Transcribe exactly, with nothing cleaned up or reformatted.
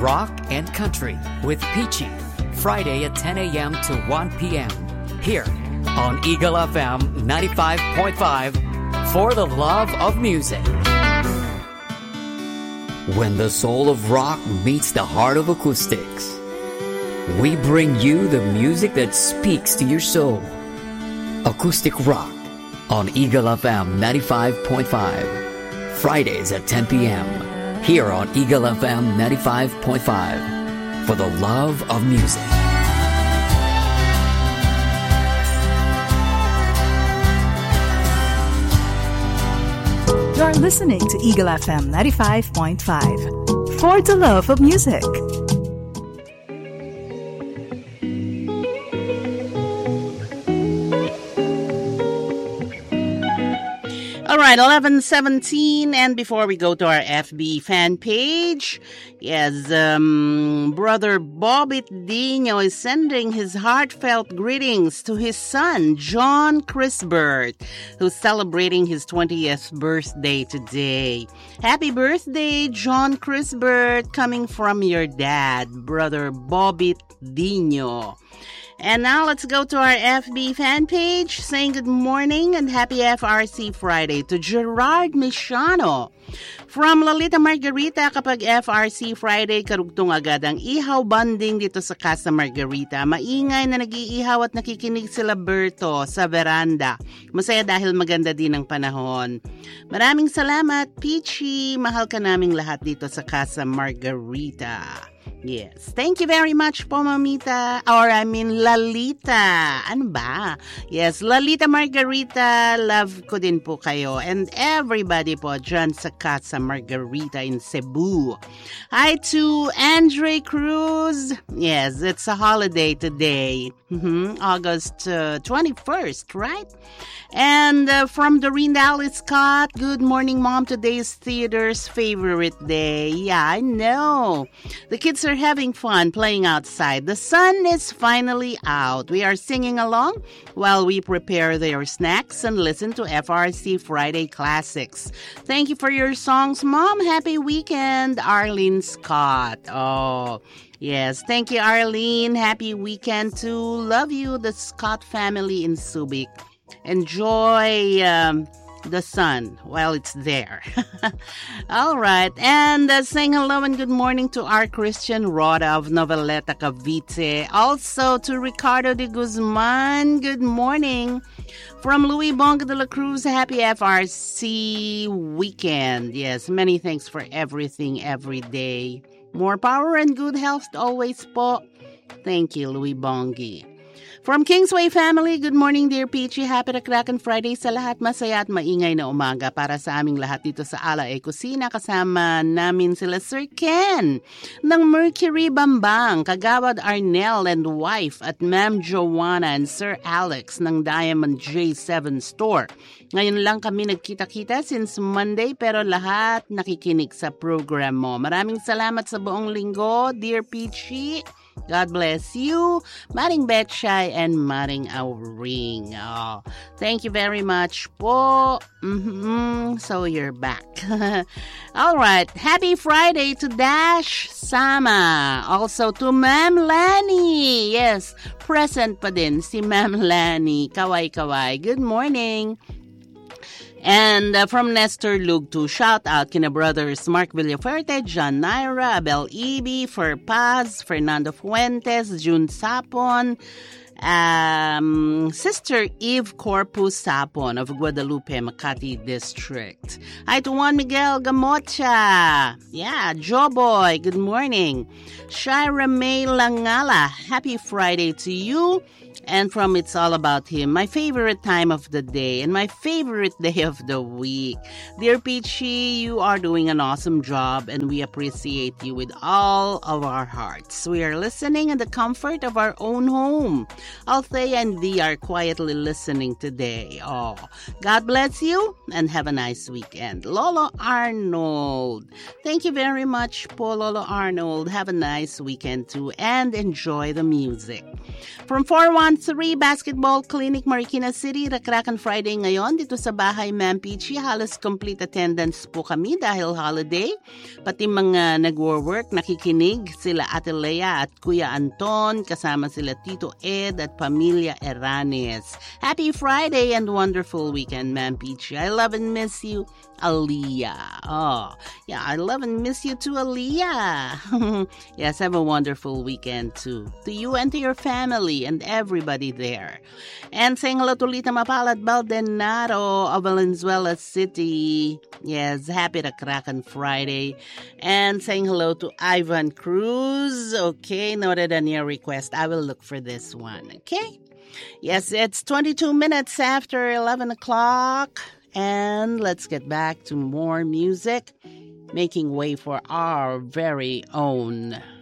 rock and country with Peachy. Friday at ten a.m. to one p.m. here on Eagle F M ninety-five point five for the love of music. When the soul of rock meets the heart of acoustics, we bring you the music that speaks to your soul. Acoustic Rock on Eagle F M ninety-five point five. Fridays at ten p.m. here on Eagle F M ninety-five point five for the love of music. You're listening to Eagle F M ninety-five point five for the love of music. All right, eleven seventeen, and before we go to our F B fan page, yes, um, Brother Bobby Dino is sending his heartfelt greetings to his son, John Chrisbert, who's celebrating his twentieth birthday today. Happy birthday, John Chrisbert, coming from your dad, Brother Bobby Dino. And now let's go to our F B fan page saying good morning and happy F R C Friday to Gerard Michano. From Lolita Margarita, kapag F R C Friday, karugtong agad ang ihaw banding dito sa Casa Margarita. Maingay na nag-iihaw at nakikinig sila Berto sa veranda. Masaya dahil maganda din ang panahon. Maraming salamat, Peachy. Mahal ka naming lahat dito sa Casa Margarita. Yes. Thank you very much po, Mamita. Or I mean, Lalita. Ano ba? Yes, Lalita Margarita. Love ko din po kayo. And everybody po dyan sa Casa Margarita in Cebu. Hi to Andre Cruz. Yes, it's a holiday today. Mm-hmm. August uh, twenty-first, right? And uh, from Doreen Dallas Scott, good morning, Mom. Today is theater's favorite day. Yeah, I know. The kids are having fun playing outside. The sun is finally out. We are singing along while we prepare their snacks and listen to F R C Friday Classics. Thank you for your songs, Mom. Happy weekend, Arlene Scott. Oh, yes. Thank you, Arlene. Happy weekend too. Love you, the Scott family in Subic. Enjoy um, the sun while it's there. All right. And uh, saying hello and good morning to our Christian Roda of Noveleta, Cavite. Also to Ricardo de Guzman. Good morning. From Louis Bonga de la Cruz, happy F R C weekend. Yes, many thanks for everything every day. More power and good health always po. Thank you, Louis Bongi. From Kingsway family, good morning dear Peachy. Happy Rakrakan Friday sa lahat. Masaya at maingay na umaga para sa aming lahat dito sa Ala E Kusina. Kasama namin sila Sir Ken ng Mercury Bambang, Kagawad Arnel and wife at Ma'am Joanna and Sir Alex ng Diamond J seven Store. Ngayon lang kami nagkita-kita since Monday pero lahat nakikinig sa program mo. Maraming salamat sa buong linggo, dear Peachy. God bless you, Maring Betchay and Maring Auring. Oh, thank you very much po. Mm-hmm. So you're back. All right. Happy Friday to Dash Sama. Also to Ma'am Lani. Yes, present pa din si Ma'am Lani. Kaway-kaway. Good morning. And uh, from Nestor Lug to shout out kina brothers Mark Villaferte, John Naira, Abel Ibi, Fer Paz, Fernando Fuentes, June Sapon, um, Sister Eve Corpus Sapon of Guadalupe, Makati District. Hi to Juan Miguel Gamocha. Yeah, Joboy, good morning. Shira May Langala, happy Friday to you. And from It's All About Him, my favorite time of the day and my favorite day of the week. Dear Peachy, you are doing an awesome job and we appreciate you with all of our hearts. We are listening in the comfort of our own home. Althea and V are quietly listening today. Oh, God bless you and have a nice weekend. Lolo Arnold. Thank you very much po, Lolo Arnold. Have a nice weekend too and enjoy the music. From four one three Basketball Clinic, Marikina City, Rakrakan Friday ngayon dito sa bahay Ma'am Peachy. Halos complete attendance po kami dahil holiday. Pati mga nagwo-work, nakikinig sila Ate Lea at Kuya Anton, kasama sila Tito Ed at Pamilya Eranes. Happy Friday and wonderful weekend, Ma'am Peachy. I love and miss you, Aliyah. Oh, yeah, I love and miss you too, Aliyah. Yes, have a wonderful weekend too. To you and to your family and everybody there. And saying hello to Lita Mapalad Baldonado of Valenzuela City. Yes, happy Rakrakan Friday. And saying hello to Ivan Cruz. Okay, noted on your request. I will look for this one. Okay? Yes, it's twenty-two minutes after eleven o'clock. And let's get back to more music, making way for our very own